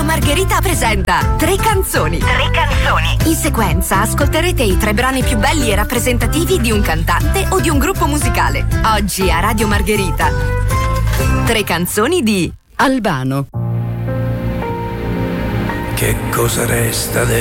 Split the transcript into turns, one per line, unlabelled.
Margherita presenta 3 canzoni. In sequenza ascolterete i 3 brani più belli e rappresentativi di un cantante o di un gruppo musicale. Oggi a Radio Margherita 3 canzoni di Albano.
Che cosa resta